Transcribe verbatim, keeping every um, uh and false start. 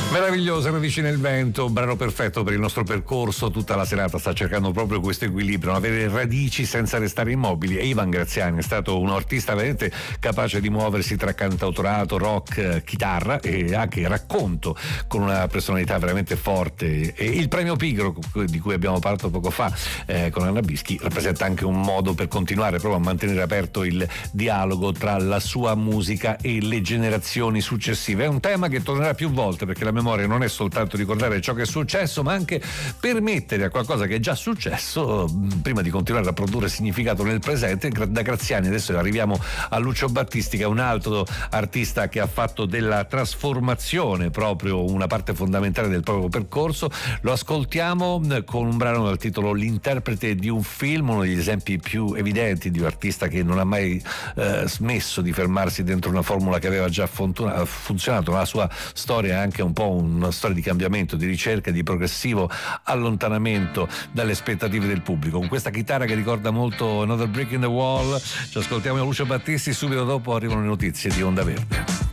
Meravigliosa Radici nel vento, brano perfetto per il nostro percorso. Tutta la serata sta cercando proprio questo equilibrio, avere radici senza restare immobili. E Ivan Graziani è stato un artista veramente capace di muoversi tra cantautorato, rock, chitarra e anche racconto, con una personalità veramente forte. E il premio Pigro, di cui abbiamo parlato poco fa eh, con Anna Bischi, rappresenta anche un modo per continuare proprio a mantenere aperto il dialogo tra la sua musica e le generazioni successive. È un tema che tornerà più volte, perché la memoria non è soltanto ricordare ciò che è successo, ma anche permettere a qualcosa che è già successo, prima di continuare a produrre significato nel presente. Da Graziani adesso arriviamo a Lucio Battisti, che è un altro artista che ha fatto della trasformazione proprio una parte fondamentale del proprio percorso. Lo ascoltiamo con un brano dal titolo L'interprete di un film, uno degli esempi più evidenti di un artista che non ha mai eh, smesso di fermarsi dentro una formula che aveva già funzionato. La sua storia è anche un po' una storia di cambiamento, di ricerca, di progressivo allontanamento dalle aspettative del pubblico. Con questa chitarra che ricorda molto Another Brick in the Wall ci ascoltiamo Lucio Battisti, subito dopo arrivano le notizie di Onda Verde.